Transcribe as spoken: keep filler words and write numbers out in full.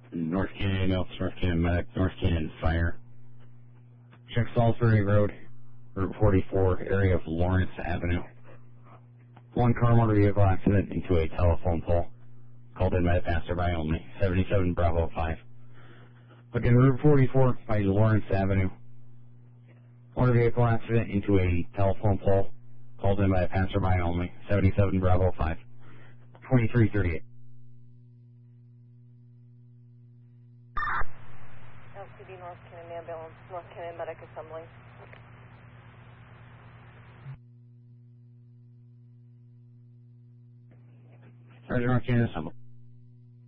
North Canyon Ambulance, North Canyon Medic, North Canyon Fire. Check Salisbury Road, Route forty-four, area of Lawrence Avenue. One car motor vehicle accident into a telephone pole. Called in by a passerby only. seventy-seven Bravo five. Again, Route forty-four by Lawrence Avenue. Motor vehicle accident into a telephone pole. Called in by a passerby only. seventy-seven Bravo five. twenty-three thirty-eight. L C D North Canyon Ambulance, North Canyon Medic Assembly. Roger, North Canyon Assembly.